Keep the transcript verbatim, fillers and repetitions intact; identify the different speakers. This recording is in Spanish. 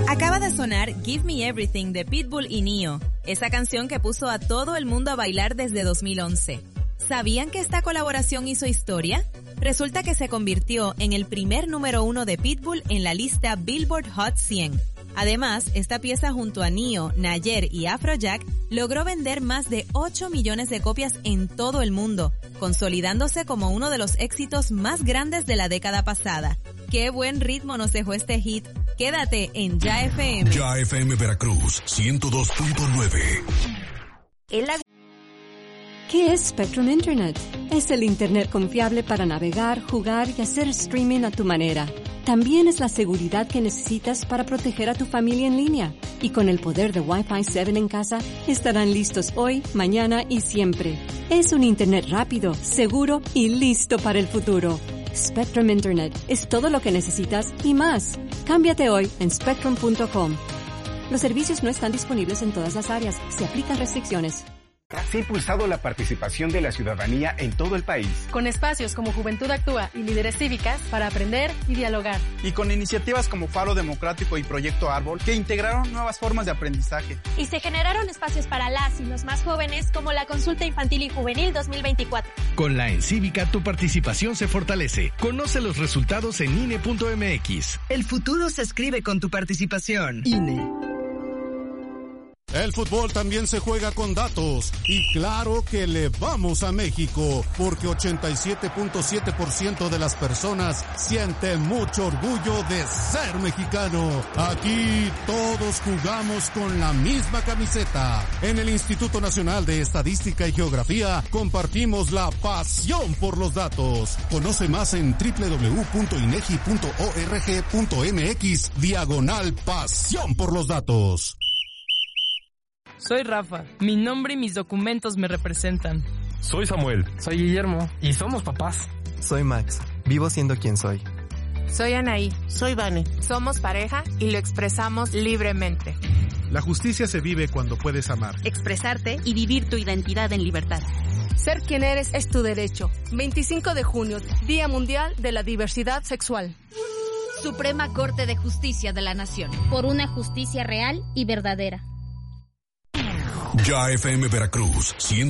Speaker 1: Acaba de sonar Give Me Everything de Pitbull y Nio, esa canción que puso a todo el mundo a bailar desde dos mil once. ¿Sabían que esta colaboración hizo historia? Resulta que se convirtió en el primer número uno de Pitbull en la lista Billboard Hot cien. Además, esta pieza junto a Nio, Nayer y Afrojack logró vender más de ocho millones de copias en todo el mundo, consolidándose como uno de los éxitos más grandes de la década pasada. ¡Qué buen ritmo nos dejó este hit! Quédate en Ya F M.
Speaker 2: Ya F M Veracruz, ciento dos punto nueve.
Speaker 3: El ag-
Speaker 4: ¿Qué es Spectrum Internet? Es el Internet confiable para navegar, jugar y hacer streaming a tu manera. También es la seguridad que necesitas para proteger a tu familia en línea. Y con el poder de Wi-Fi siete en casa, estarán listos hoy, mañana y siempre. Es un Internet rápido, seguro y listo para el futuro. Spectrum Internet es todo lo que necesitas y más. Cámbiate hoy en spectrum punto com. Los servicios no están disponibles en todas las áreas. Se aplican restricciones.
Speaker 5: Se ha impulsado la participación de la ciudadanía en todo el país.
Speaker 6: Con espacios como Juventud Actúa y Líderes Cívicas para aprender y dialogar.
Speaker 7: Y con iniciativas como Faro Democrático y Proyecto Árbol que integraron nuevas formas de aprendizaje.
Speaker 8: Y se generaron espacios para las y los más jóvenes como la Consulta Infantil y Juvenil dos mil veinticuatro.
Speaker 9: Con la Encívica tu participación se fortalece. Conoce los resultados en I N E punto M X.
Speaker 10: El futuro se escribe con tu participación.
Speaker 4: I N E.
Speaker 11: El fútbol también se juega con datos y claro que le vamos a México porque ochenta y siete punto siete por ciento de las personas sienten mucho orgullo de ser mexicano. Aquí todos jugamos con la misma camiseta. En el Instituto Nacional de Estadística y Geografía compartimos la pasión por los datos. Conoce más en doble u doble u doble u punto inegi punto org punto m x diagonal pasión por los datos.
Speaker 12: Soy Rafa, mi nombre y mis documentos me representan.
Speaker 13: Soy Samuel.
Speaker 14: Soy Guillermo.
Speaker 13: Y somos papás.
Speaker 15: Soy Max, vivo siendo quien soy.
Speaker 16: Soy Anaí.
Speaker 17: Soy Vane.
Speaker 16: Somos pareja y lo expresamos libremente.
Speaker 18: La justicia se vive cuando puedes amar,
Speaker 19: expresarte y vivir tu identidad en libertad.
Speaker 6: Ser quien eres es tu derecho. veinticinco de junio, Día Mundial de la Diversidad Sexual.
Speaker 20: Suprema Corte de Justicia de la Nación.
Speaker 21: Por una justicia real y verdadera.
Speaker 2: Ya F M Veracruz, ciento